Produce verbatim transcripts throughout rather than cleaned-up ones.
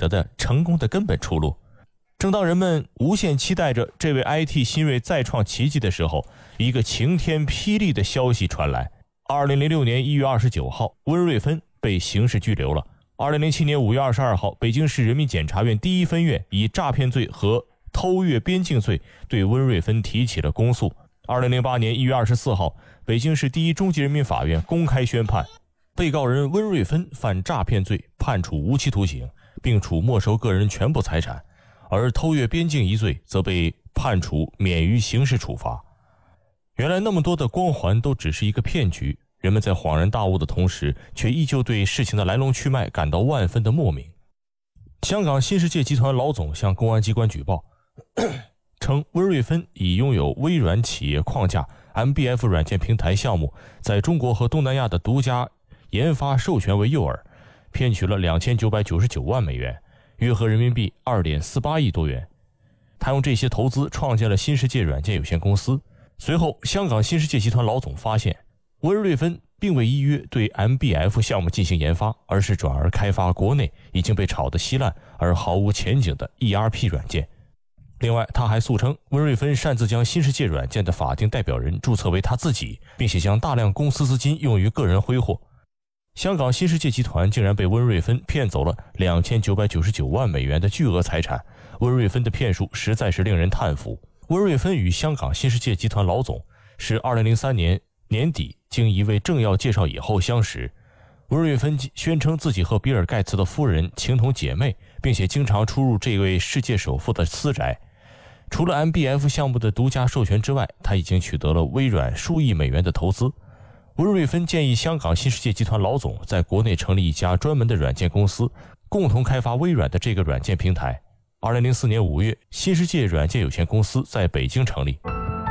得的成功的根本出路。正当人们无限期待着这位 I T 新锐再创奇迹的时候，一个晴天霹雳的消息传来。二零零六年一月二十九号，温瑞芬被刑事拘留了。二零零七年五月二十二号，北京市人民检察院第一分院以诈骗罪和偷越边境罪对温瑞芬提起了公诉。二零零八年一月二十四号，北京市第一中级人民法院公开宣判，被告人温瑞芬犯诈骗罪，判处无期徒刑，并处没收个人全部财产，而偷越边境一罪则被判处免于刑事处罚。原来那么多的光环都只是一个骗局，人们在恍然大悟的同时，却依旧对事情的来龙去脉感到万分的莫名。香港新世界集团老总向公安机关举报称，温瑞芬以拥有微软企业框架 M B F 软件平台项目在中国和东南亚的独家研发授权为诱饵，骗取了两千九百九十九万美元，约合人民币 二点四八亿多元。他用这些投资创建了新世界软件有限公司。随后，香港新世界集团老总发现，温瑞芬并未依约对 M B F 项目进行研发，而是转而开发国内已经被炒得稀烂而毫无前景的 E R P 软件。另外，他还诉称温瑞芬擅自将新世界软件的法定代表人注册为他自己，并且将大量公司资金用于个人挥霍。香港新世界集团竟然被温瑞芬骗走了两千九百九十九万美元的巨额财产，温瑞芬的骗术实在是令人叹服。温瑞芬与香港新世界集团老总是二零零三年年底经一位政要介绍以后相识。温瑞芬宣称自己和比尔盖茨的夫人情同姐妹，并且经常出入这位世界首富的私宅。除了 M B F 项目的独家授权之外，他已经取得了微软数亿美元的投资。温瑞芬建议香港新世界集团老总在国内成立一家专门的软件公司，共同开发微软的这个软件平台。二零零四年五月，新世界软件有限公司在北京成立。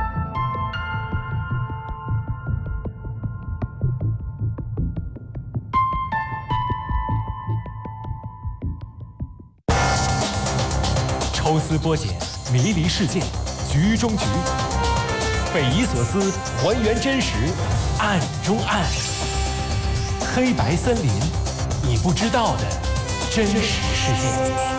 抽丝剥茧，迷离事件，局中局，匪夷所思，还原真实，暗中暗。黑白森林，你不知道的真实世界。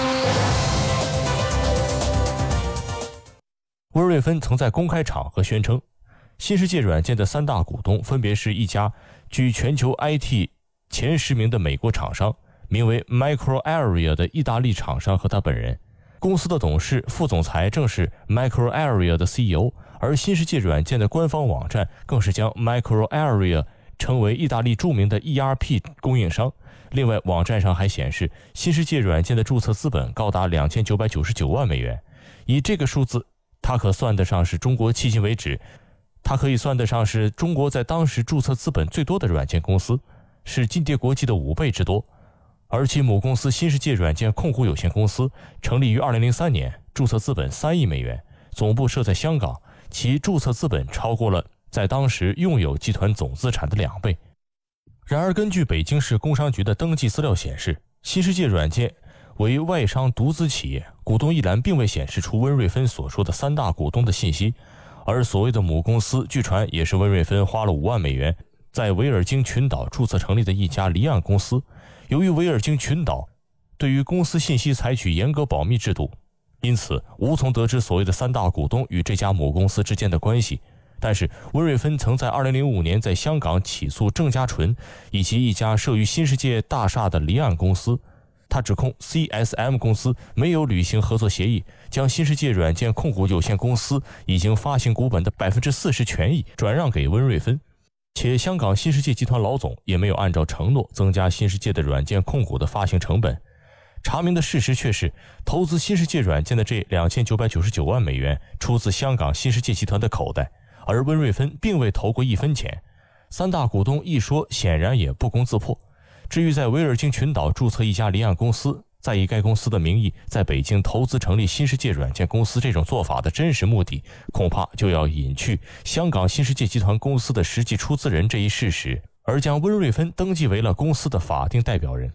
温瑞芬曾在公开场合宣称，新世界软件的三大股东分别是一家居全球 I T 前十名的美国厂商，名为 MicroArea 的意大利厂商和他本人。公司的董事、副总裁正是 MicroArea 的 C E O， 而新世界软件的官方网站更是将 MicroArea 称为意大利著名的 E R P 供应商。另外，网站上还显示，新世界软件的注册资本高达两千九百九十九万美元。以这个数字，它可算得上是中国迄今为止，它可以算得上是中国在当时注册资本最多的软件公司，是金蝶国际的五倍之多。而其母公司新世界软件控股有限公司成立于二零零三年，注册资本三亿美元，总部设在香港，其注册资本超过了在当时拥有集团总资产的两倍。然而，根据北京市工商局的登记资料显示，新世界软件为外商独资企业，股东一栏并未显示出温瑞芬所说的三大股东的信息，而所谓的母公司据传也是温瑞芬花了五万美元在维尔京群岛注册成立的一家离岸公司。由于维尔京群岛对于公司信息采取严格保密制度，因此无从得知所谓的三大股东与这家母公司之间的关系。但是温瑞芬曾在二零零五年在香港起诉郑家纯以及一家设于新世界大厦的离岸公司，他指控 C S M 公司没有履行合作协议，将新世界软件控股有限公司已经发行股本的 百分之四十 权益转让给温瑞芬。且香港新世界集团老总也没有按照承诺增加新世界的软件控股的发行成本。查明的事实却是，投资新世界软件的这两千九百九十九万美元出自香港新世界集团的口袋，而温瑞芬并未投过一分钱。三大股东一说显然也不攻自破。至于在维尔京群岛注册一家离岸公司，再以该公司的名义在北京投资成立新世界软件公司，这种做法的真实目的，恐怕就要隐去香港新世界集团公司的实际出资人这一事实，而将温瑞芬登记为了公司的法定代表人。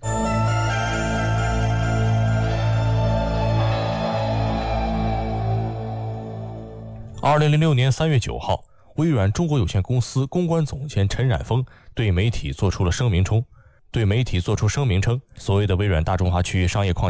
二零零六年三月九号，微软中国有限公司公关总监陈冉峰对媒体做出了声明称，对媒体做出声明称，所谓的微软大中华区域商业框